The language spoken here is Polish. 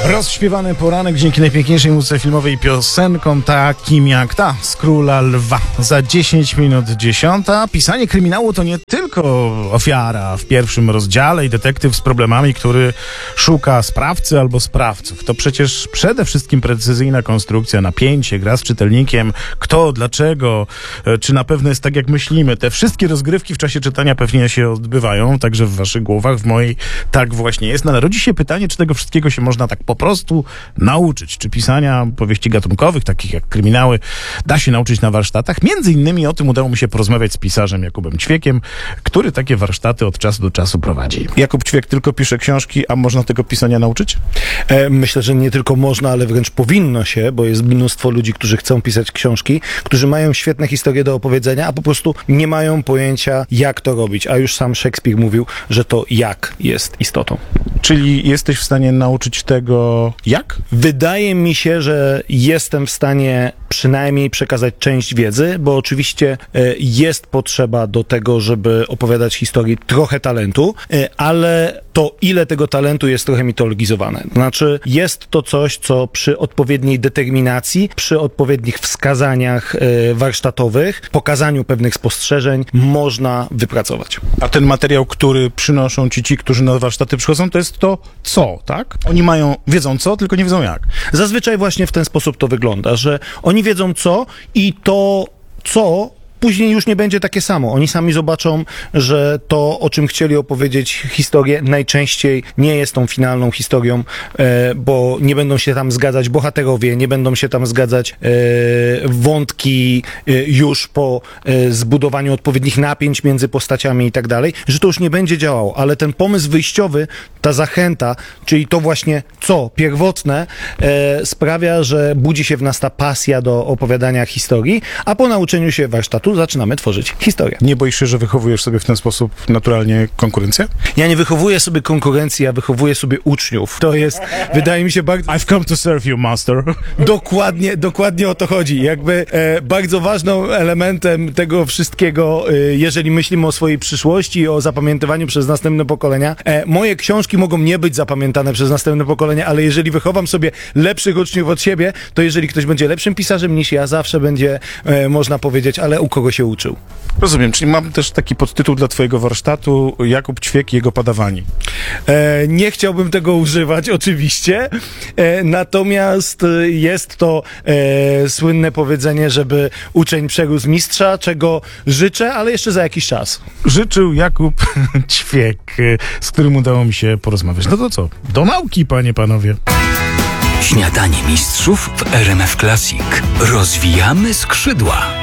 Rozśpiewany poranek dzięki najpiękniejszej muzyce filmowej, piosenkom takim jak ta z Króla Lwa. Za 10 minut 10. Pisanie kryminału to nie tylko ofiara w pierwszym rozdziale i detektyw z problemami, który szuka sprawcy albo sprawców. To przecież przede wszystkim precyzyjna konstrukcja, napięcie, gra z czytelnikiem, kto, dlaczego, czy na pewno jest tak jak myślimy. Te wszystkie rozgrywki w czasie czytania pewnie się odbywają, także w waszych głowach, w mojej tak właśnie jest. No ale rodzi się pytanie, czy tego wszystkiego się można tak po prostu nauczyć. Czy pisania powieści gatunkowych, takich jak kryminały, da się nauczyć na warsztatach? Między innymi o tym udało mi się porozmawiać z pisarzem Jakubem Ćwiekiem, który takie warsztaty od czasu do czasu prowadzi. Jakub Ćwiek tylko pisze książki, a można tego pisania nauczyć? Myślę, że nie tylko można, ale wręcz powinno się, bo jest mnóstwo ludzi, którzy chcą pisać książki, którzy mają świetne historie do opowiedzenia, a po prostu nie mają pojęcia, jak to robić. A już sam Szekspir mówił, że to jak jest istotą. Czyli jesteś w stanie nauczyć tego jak? Wydaje mi się, że jestem w stanie przynajmniej przekazać część wiedzy, bo oczywiście jest potrzeba do tego, żeby opowiadać historii, trochę talentu, ale to ile tego talentu jest trochę mitologizowane. To znaczy jest to coś, co przy odpowiedniej determinacji, przy odpowiednich wskazaniach warsztatowych, pokazaniu pewnych spostrzeżeń można wypracować. A ten materiał, który przynoszą ci, którzy na warsztaty przychodzą, to jest to co, tak? Oni wiedzą co, tylko nie wiedzą jak. Zazwyczaj właśnie w ten sposób to wygląda, że oni wiedzą co i to co później już nie będzie takie samo. Oni sami zobaczą, że to, o czym chcieli opowiedzieć historię, najczęściej nie jest tą finalną historią, bo nie będą się tam zgadzać bohaterowie, nie będą się tam zgadzać wątki już po zbudowaniu odpowiednich napięć między postaciami i tak dalej, że to już nie będzie działało, ale ten pomysł wyjściowy, ta zachęta, czyli to właśnie co pierwotne, sprawia, że budzi się w nas ta pasja do opowiadania historii, a po nauczeniu się warsztatu zaczynamy tworzyć historię. Nie boisz się, że wychowujesz sobie w ten sposób naturalnie konkurencję? Ja nie wychowuję sobie konkurencji, ja wychowuję sobie uczniów. To jest, wydaje mi się, bardzo... I've come to serve you, master. Dokładnie o to chodzi. Jakby bardzo ważnym elementem tego wszystkiego, jeżeli myślimy o swojej przyszłości, o zapamiętywaniu przez następne pokolenia, moje książki mogą nie być zapamiętane przez następne pokolenia, ale jeżeli wychowam sobie lepszych uczniów od siebie, to jeżeli ktoś będzie lepszym pisarzem niż ja, zawsze będzie, można powiedzieć, ale u kogo się uczył. Rozumiem, czyli mam też taki podtytuł dla twojego warsztatu: Jakub Ćwiek i jego padawani. Nie chciałbym tego używać, oczywiście, natomiast jest to słynne powiedzenie, żeby uczeń przerósł mistrza, czego życzę, ale jeszcze za jakiś czas. Życzył Jakub Ćwiek, z którym udało mi się porozmawiać. No to co? Do nauki, panie, panowie. Śniadanie mistrzów w RMF Classic. Rozwijamy skrzydła.